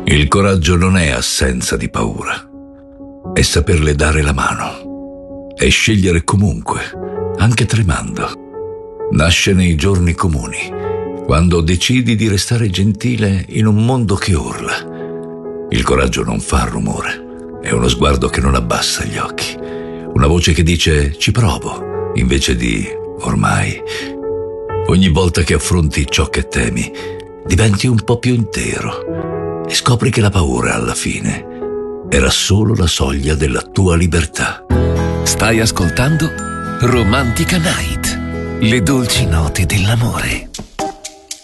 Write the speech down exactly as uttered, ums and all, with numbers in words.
Il coraggio non è assenza di paura, è saperle dare la mano, è scegliere comunque, anche tremando. Nasce nei giorni comuni, quando decidi di restare gentile in un mondo che urla. Il coraggio non fa rumore, è uno sguardo che non abbassa gli occhi, una voce che dice ci provo, invece di ormai. Ogni volta che affronti ciò che temi, diventi un po' più intero e scopri che la paura alla fine era solo la soglia della tua libertà. Stai ascoltando Romantica Night, le dolci note dell'amore.